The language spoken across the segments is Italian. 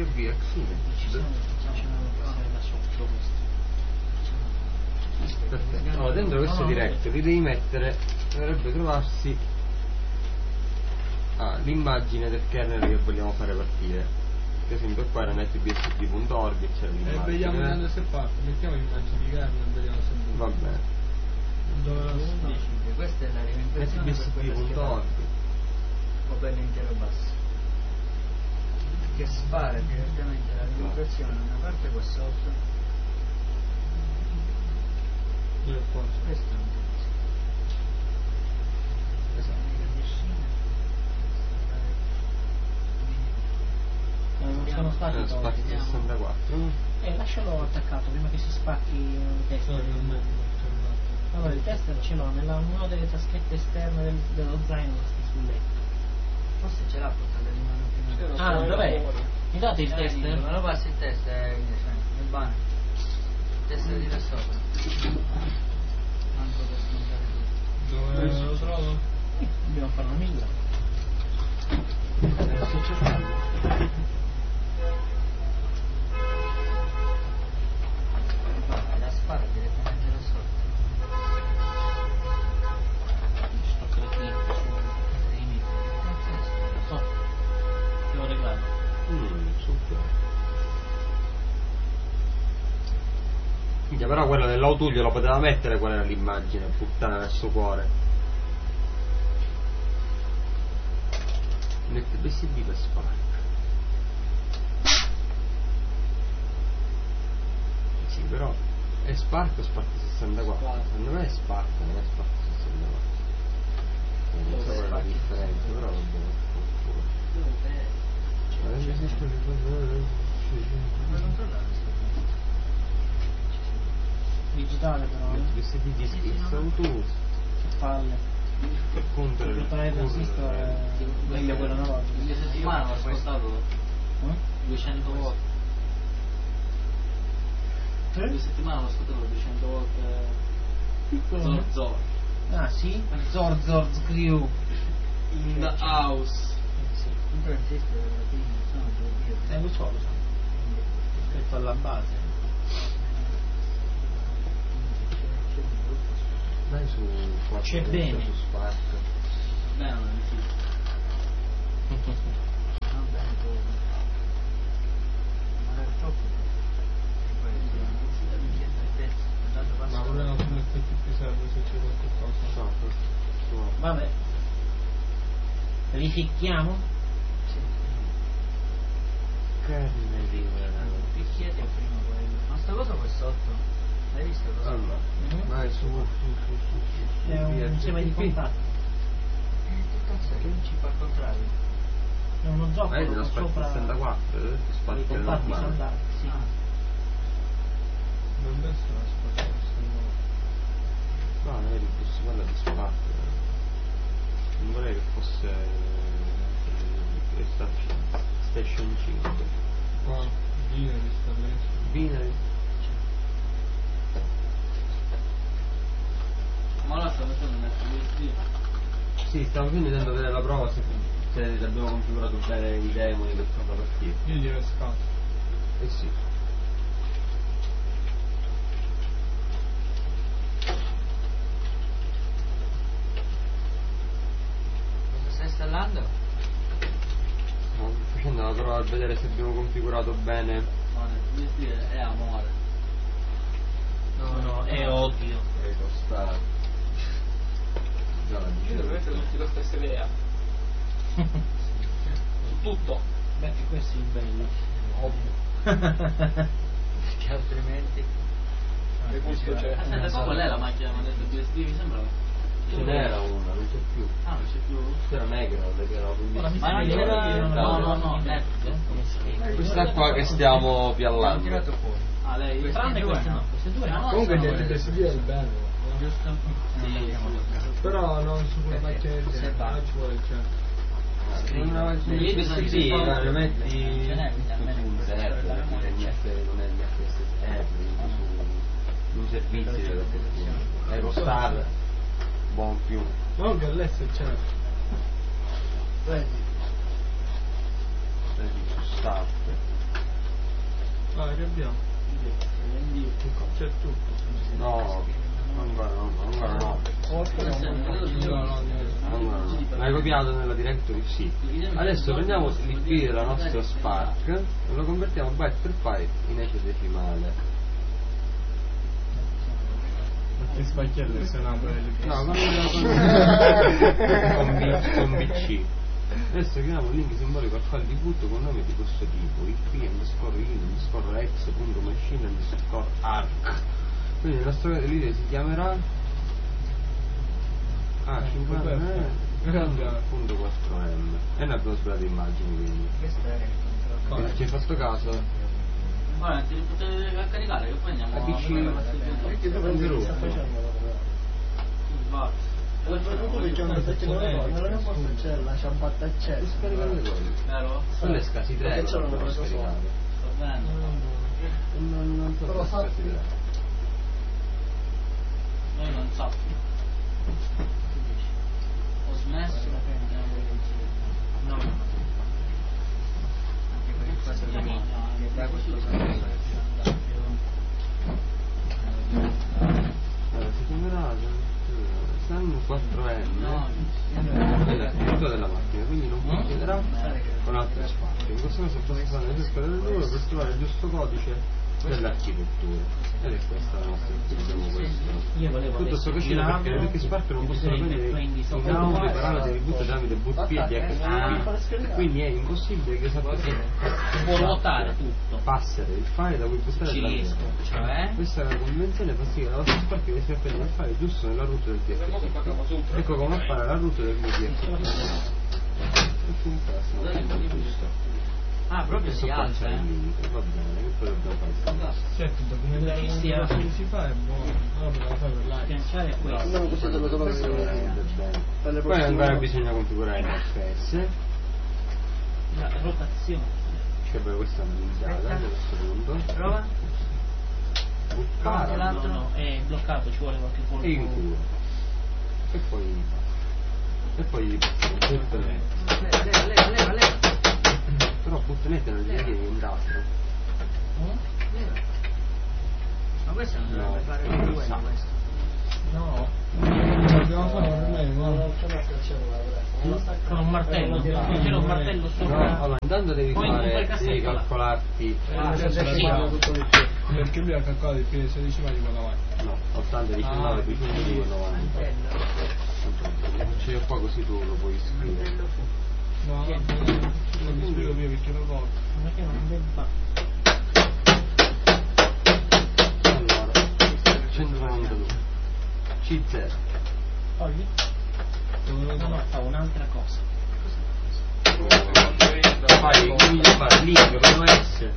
via, sì. Perfetto. Allora, dentro questo directory devi mettere, dovrebbe trovarsi l'immagine del kernel che vogliamo fare partire. Per esempio qua era netbsd.org e c'era l'immagine. Vediamo se parte, mettiamo l'immagine di kernel e vediamo se va bene. Dove la questa è l'alimentazione netbsd.org o per l'intero basso che spara direttamente l'alimentazione da una parte qua sotto. Questo è un non sono stati tolti 64 lascialo attaccato prima che si spacchi il test. Allora il test ce l'ho nella una delle taschette esterne dello zaino sul letto. Forse ce l'ha portato in mano prima. Dov'è? Mi date il test? Non lo passi il test nel banco. Il test di là sopra. Manco per smontare tutto. Dove lo trovo? Dobbiamo fare una milla. Sto cercando. La spara direttamente da sotto. Sto cretino. Devo reglare. Minchia, però quello dell'auto glielo poteva mettere qual era l'immagine, puttana nel suo cuore. NetBSD per Spark. Sì, però è Spark o Spark 64? Secondo me è Spark, non è Spark 64. Non so qual è la differenza, però vabbè. Digitale però. NetBSD dischi Sautus. Che palle. Contro il transistor è meglio quello analogico. Questa settimana ho ascoltato 200 volte. 2 settimane ho ascoltato 200 volte Zor Zor. Ah sì? Zor Zor Crew In the house. Sì. Un transistor alla fine sono 2 lo so. Rispetto alla base. Dai su 4 c'è bene su Spark. Beh, non è difficile. Non bene poco. Ma è troppo. Ma voleva come effetti più serve se c'è qualcosa. No, questo. Vabbè. Rificchiamo? Sì. Kernel di Picchiete prima quello. Ma sta cosa qua sotto? L'hai visto cosa? Allora, vai su. È un insieme di contatti. Che cazzo è? Che non ci fa al contrario? È uno zoccolo Lo con Spark sopra 64, i Spark contatti normale. soldati, sì. Non deve essere una spazio. No, vedi, si parla di Spark. Non vorrei che fosse Station 5. Qua, binary sta messo. Binary. Ma ora sto mettendo un USB. Sì, stavo quindi vedendo vedere la prova se abbiamo configurato bene i demoni per farla partire. Io gli ho scatto. Eh sì. Cosa stai installando? Stiamo facendo una prova per vedere se abbiamo configurato bene. No, l'USB è amore. No, è odio. Costa. Già la Io dicevo. dovete tutti lo stesso idea. Su tutto. Beh, questi belli. Ovvio. Che altrimenti. Che gusto c'è? Senta, qual è la macchina del USB? Mi sembra. Ce n'era una, non c'è più. Ah, non c'è più. C'era negra, che era Ora mi Ma non sembra c'era. che No. questa qua che stiamo L'hanno piallando. tirato fuori. Ah, lei? Tranne queste no, queste due no. Comunque sono niente, si via il bello. Giusto? Sì. Però non su quella macchina del Se va. genere, ci vuole c'è. Sì, sì, lo metti Ce n'è, su un server, non è neanche SSR, su un servizio della fortuna. Aerostar, buon più. Non che all'estero c'è. Vedi? Vedi su Start. Ah, che abbiamo? C'è tutto. No, ancora no. L'hai copiato nella directory? Sì. Adesso prendiamo l'IP della nostra Spark e lo convertiamo byte per byte in esadecimale. Ma che spacchiello se no No, con BC. Adesso chiamiamo il link simbolico al file di boot con nome di questo tipo, ip_in_x_machine_arc. Quindi la storia dell'idea si chiamerà 50.4m e ne abbiamo spiegato immagini, quindi ci hai fatto caso? Guarda, ti potete caricare che poi andiamo Avvicino. Perché tu pensi che sta facendo la perché nella mia posta c'è la ciabatta accesa. Scaricare le cose. Vero? Quelle scasi 3 Perché non c'erano devo preso scaricare. Sto bene. Non so Però se scasi 3. Noi non so. Ho smesso. No. Anche per il questo che da questo Allora, si chiamerà Sun 4M. Quella è la scrittura della macchina, quindi non procederà con altre spazio. In questo caso posso fare le cerca del numero per trovare il giusto codice dell'architettura. Ed è questa la nostra Io tutto ciò che si perché Spark non possono prendere in auto i parametri di boot tramite boot P e DHCP, quindi è impossibile che sappia può ruotare tutto. passare il file da cui boostare il Cilisco, cioè questa convenzione fa sì che la vostra Spark riesca a prendere il file giusto nella root del DHCP. Ecco come appare la root del DHCP. ah, proprio si alza, Va bene, che poi dobbiamo fare? Certo, il documentario che si fa è buono. No, però la fa per live. Schiacciare è questo. No, Così te lo trovo poi ancora bisogna configurare l'FS. La rotazione. Cioè beh, questa è analizzata a questo punto. prova. Buttare No, è bloccato, ci vuole qualche colpo. e incuro. E poi Leva. però buttonette non gli viene in dastro. Ma questo non dovrebbe No, fare non più sa. questo. No. Dobbiamo fare un problema. Con un martello. C'era un martello No, sopra. allora intanto devi Poi in quel fare, cassetto devi là. calcolarti Perché lui ha calcolato il piede 16 metri con la macchina. no, 80 19 più 102 90. Faccio io qua così tu lo puoi scrivere. No, non mi spiego io perché lo porto. Perché non debba. Allora 192 C0 Togli? No, fa un'altra cosa. fai quindi devi fare link con OS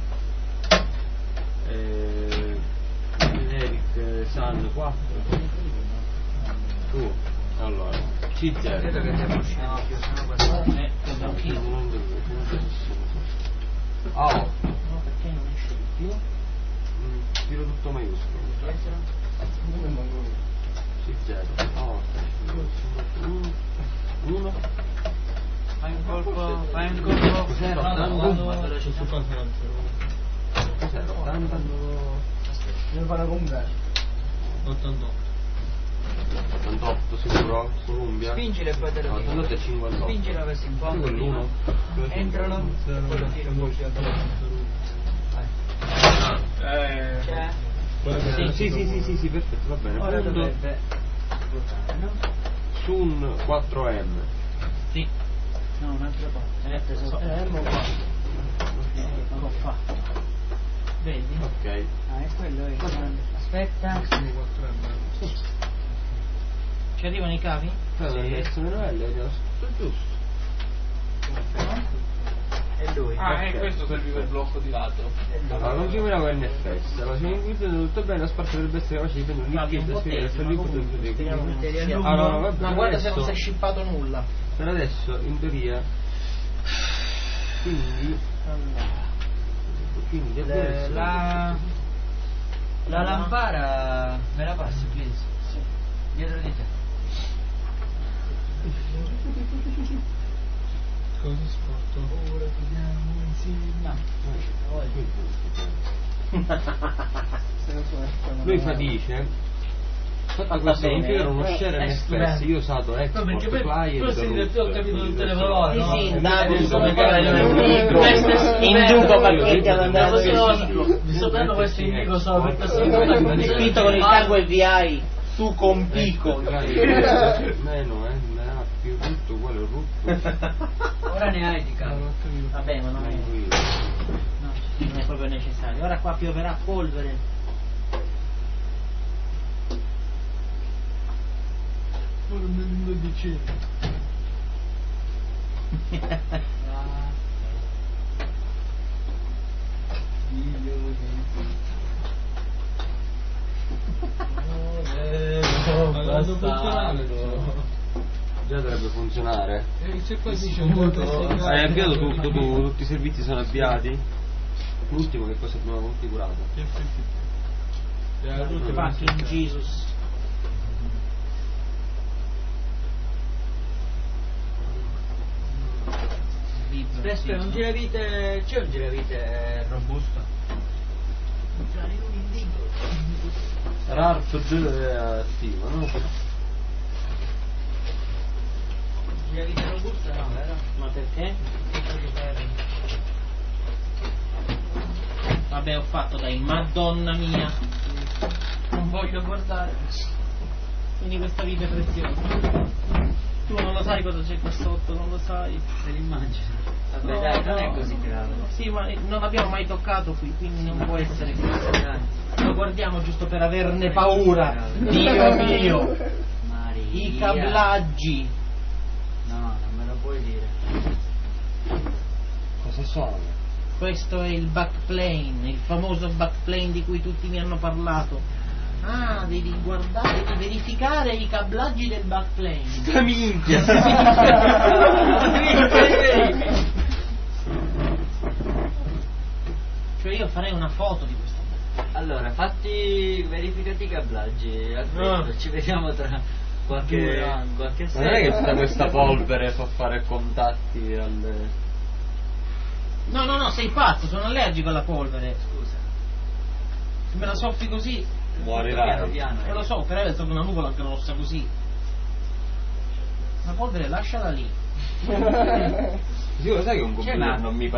Eric Sun 4 tu allora C0 Credo che devo uscire di più, sennò questo. Quello anch'io. oh No, perché non esce di più? tiro tutto maiuscolo C0 1 Fai un colpo. Cos'era? No, 80? quando Questo velocità. qua sarà il 0. Cos'era? 80? Devo fare con me. 88. 88 sicuro? Columbia? Spingile e poi te lo dico. 88 e 58 Spingilo verso in fondo. quell'uno? Entralo e poi lo tiro un po' più a C'è? Sì, perfetto, va bene. Ora Punto dovrebbe ruotare, no? Sun 4M. Sì. No, un'altra parte. L'ho fatto. Vedi? Ok. Ah, è quello. Aspetta. Sono 4 Ci arrivano i cavi? Fai una direzione L ed è tutto giusto. È lui. questo serviva il blocco di lato. Allora, configuriamo NFS. Allora, se mi funziona tutto bene, la Spark dovrebbe essere capace di prendere un Guardi, IP un e po' trasferire teso, il ma input comunque del speriamo che video. sia lungo. Allora, vabbè, Ma guarda se non si è shippato nulla. per adesso, in teoria, quindi La lampara me la passi, please? Sì. Dietro di te. Cosa sporto? Ora vediamo insieme. Lui fa dice fatto questo configura uno share NFS, io ho usato export client ho capito tutte le parole, no? Sì, induco pacchetti ad andare Soltanto questo indico solo per questo scritto con il tago EVI su compico. meno ne ha più tutto quello rutto. Ora ne hai di cavo. Vabbè, ma non è proprio necessario. Ora qua pioverà polvere. Ora non lo dicevo. Già dovrebbe funzionare. Se poi dice un po' Hai avviato tutto tu? Tutti i servizi sono avviati? L'ultimo che cosa abbiamo configurato? Fucking Jesus. Aspetta, un giravite, c'è un giravite robusto? RARP 2 è attivo, no? Giravite robusto no, vero? Ma perché? Vabbè, ho fatto, dai, madonna mia. Non voglio guardare. Quindi questa vita è preziosa. Tu non lo sai cosa c'è qua sotto, non lo sai. Se l'immagino. Vabbè No, dai, non no. è così grave. Sì, ma non l'abbiamo mai toccato qui, quindi non può essere così. Lo guardiamo giusto per averne paura. Dio mio! Maria. I cablaggi. No, non me lo puoi dire. Cosa sono? Questo è il backplane, il famoso backplane di cui tutti mi hanno parlato. Ah, devi guardare, devi verificare i cablaggi del backplane. La minchia! Cioè io farei una foto di questo. Allora, verificati i cablaggi. Aspetta, ci vediamo tra qualche Ma sera. non è che tutta questa polvere fa fare contatti alle... No, sei pazzo, sono allergico alla polvere. Scusa. Se me la soffi così, Morirai. Piano. lo so, però è stata una nuvola grossa così. La polvere lasciala lì. Sì, lo sai che un C'è computer una- non mi